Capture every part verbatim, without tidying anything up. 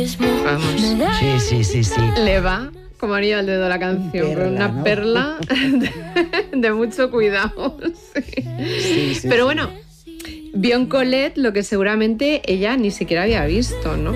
Vamos. Sí, sí, sí, sí. Le va como anillo al dedo la canción, Perla, con una ¿no? perla de, de mucho cuidado. Sí. Sí, sí, Pero sí. bueno, vio en Colette lo que seguramente ella ni siquiera había visto, ¿no?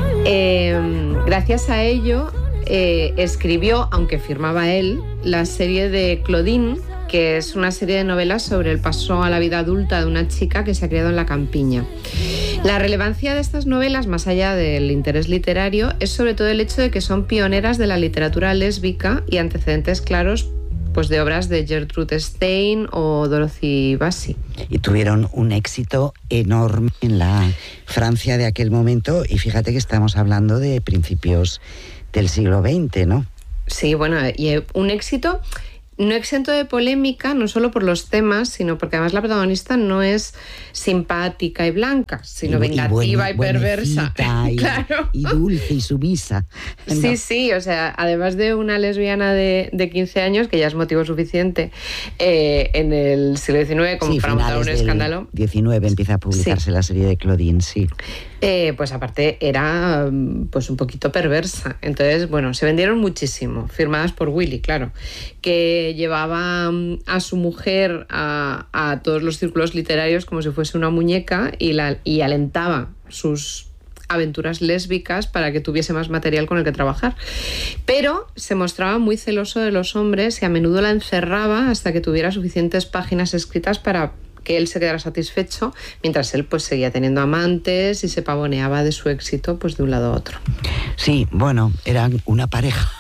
Eh, gracias a ello, eh, escribió, aunque firmaba él, la serie de Claudine, que es una serie de novelas sobre el paso a la vida adulta de una chica que se ha criado en la campiña. La relevancia de estas novelas, más allá del interés literario, es sobre todo el hecho de que son pioneras de la literatura lésbica y antecedentes claros pues, de obras de Gertrude Stein o Dorothy Bassi. Y tuvieron un éxito enorme en la Francia de aquel momento, y fíjate que estamos hablando de principios del siglo veinte, ¿no? Sí, bueno, y un éxito no exento de polémica, no solo por los temas, sino porque además la protagonista no es simpática y blanca, sino y, vengativa y, y, buen, y perversa. Y, claro. y dulce y sumisa. ¿No? Sí, sí, o sea, además de una lesbiana de, de quince años, que ya es motivo suficiente eh, en el siglo diecinueve como sí, para montar un escándalo. diecinueve empieza a publicarse sí. la serie de Claudine, sí. Eh, pues aparte era pues un poquito perversa. Entonces, bueno, se vendieron muchísimo, firmadas por Willy, claro, que llevaba a su mujer a, a todos los círculos literarios como si fuese una muñeca y, la, y alentaba sus aventuras lésbicas para que tuviese más material con el que trabajar. Pero se mostraba muy celoso de los hombres y a menudo la encerraba hasta que tuviera suficientes páginas escritas para que él se quedara satisfecho, mientras él pues seguía teniendo amantes y se pavoneaba de su éxito pues de un lado a otro. Sí, bueno, eran una pareja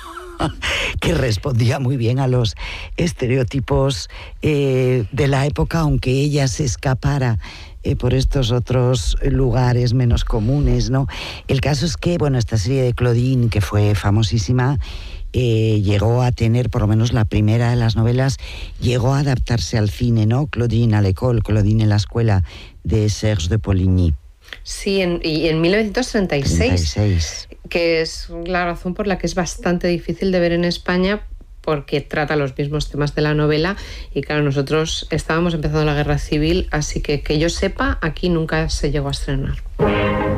que respondía muy bien a los estereotipos eh, de la época, aunque ella se escapara eh, por estos otros lugares menos comunes, ¿no? El caso es que, bueno, esta serie de Claudine, que fue famosísima, Eh, llegó a tener, por lo menos la primera de las novelas, llegó a adaptarse al cine, ¿no? Claudine à l'école, Claudine en la escuela, de Serge de Poligny. Sí, en, y en mil novecientos treinta y seis, treinta y seis, que es la razón por la que es bastante difícil de ver en España, porque trata los mismos temas de la novela y claro, nosotros estábamos empezando la guerra civil, así que que yo sepa, aquí nunca se llegó a estrenar.